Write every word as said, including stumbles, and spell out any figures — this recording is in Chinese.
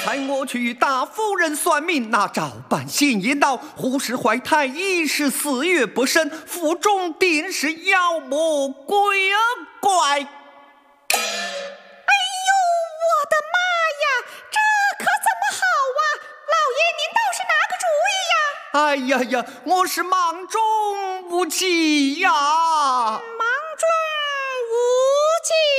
才我去与大夫人算命，那照办先言道：胡氏怀胎已是四月不生，腹中定是妖魔鬼怪。 哎呦，我的妈呀，这可怎么好啊！老爷，您倒是拿个主意呀！ 哎呀呀，我是忙中无计呀。 忙中无计。